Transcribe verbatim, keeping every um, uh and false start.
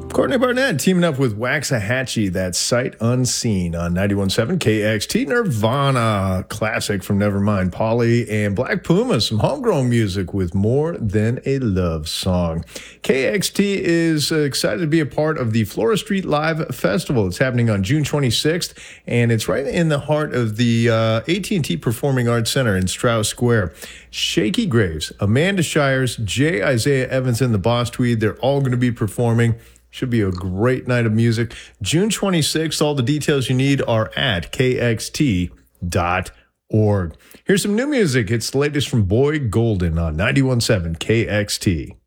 Courtney Barnett teaming up with Waxahachie, that Sight Unseen on ninety-one point seven K X T. Nirvana, classic from Nevermind, Polly, and Black Puma, some homegrown music with More Than a Love Song. K X T is uh, excited to be a part of the Flora Street Live Festival. It's happening on June twenty-sixth, and it's right in the heart of the uh, A T and T Performing Arts Center in Strauss Square. Shakey Graves, Amanda Shires, J. Isaiah Evans, and the Boss Tweed, they're all going to be performing. Should be a great night of music. June twenty-sixth, all the details you need are at k x t dot org. Here's some new music. It's the latest from Boy Golden on ninety-one point seven K X T.